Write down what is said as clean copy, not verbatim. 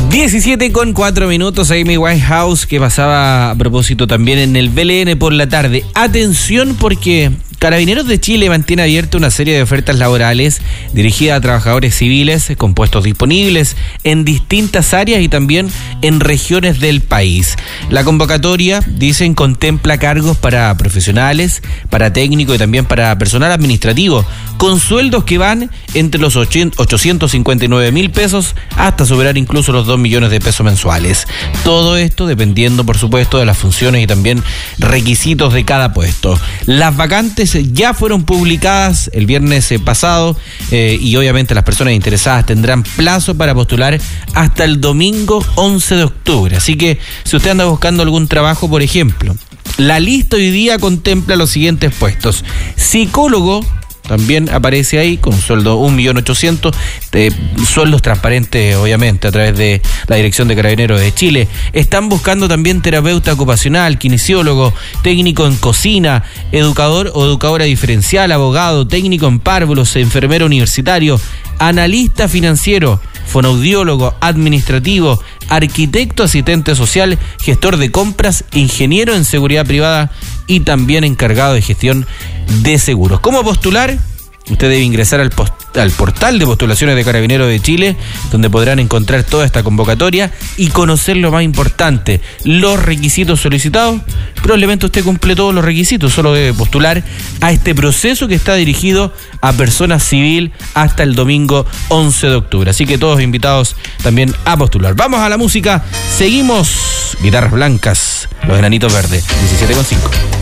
17:04, Amy Winehouse, que pasaba a propósito también en el BLN por la tarde. Atención, porque Carabineros de Chile mantiene abierta una serie de ofertas laborales dirigidas a trabajadores civiles con puestos disponibles en distintas áreas y también en regiones del país. La convocatoria, dicen, contempla cargos para profesionales, para técnicos y también para personal administrativo, con sueldos que van entre los 859.000 pesos hasta superar incluso los 2 millones de pesos mensuales. Todo esto dependiendo, por supuesto, de las funciones y también requisitos de cada puesto. Las vacantes ya fueron publicadas el viernes pasado y obviamente las personas interesadas tendrán plazo para postular hasta el domingo 11 de octubre. Así que si usted anda buscando algún trabajo, por ejemplo, la lista hoy día contempla los siguientes puestos: psicólogo, también aparece ahí con un sueldo 1.800.000, sueldos transparentes obviamente a través de la Dirección de Carabineros de Chile. Están buscando también terapeuta ocupacional, kinesiólogo, técnico en cocina, educador o educadora diferencial, abogado, técnico en párvulos, enfermero universitario, analista financiero, fonoaudiólogo, administrativo, arquitecto, asistente social, gestor de compras, ingeniero en seguridad privada y también encargado de gestión de seguros. ¿Cómo postular? Usted debe ingresar al portal de postulaciones de Carabineros de Chile, donde podrán encontrar toda esta convocatoria y conocer lo más importante, los requisitos solicitados. Probablemente usted cumple todos los requisitos, solo debe postular a este proceso que está dirigido a personas civil hasta el domingo 11 de octubre. Así que todos invitados también a postular. Vamos a la música, seguimos. Guitarras Blancas, Los Enanitos Verdes, 17:05.